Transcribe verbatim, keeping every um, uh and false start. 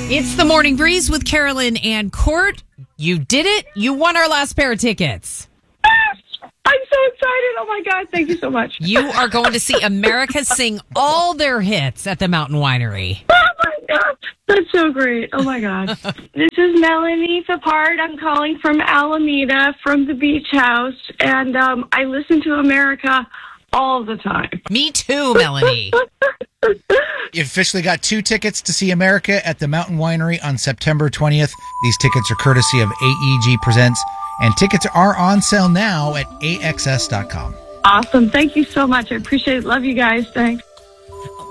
It's the Morning Breeze with Carolyn and Court. You did it. You won our last pair of tickets. I'm so excited. Oh, my God. Thank you so much. You are going to see America sing all their hits at the Mountain Winery. Oh, my God. That's so great. Oh, my God. This is Melanie Thapard. I'm calling from Alameda from the Beach House. And um, I listen to America all the time. Me too, Melanie. You officially got two tickets to see America at the Mountain Winery on September twentieth. These tickets are courtesy of A E G Presents, and tickets are on sale now at A X S dot com. Awesome. Thank you so much. I appreciate it. Love you guys. Thanks.